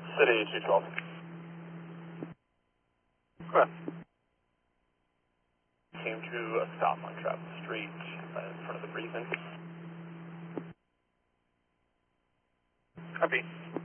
City 212. Go ahead. Came to a stop on Travis Street in front of the Breeze Inn. Copy.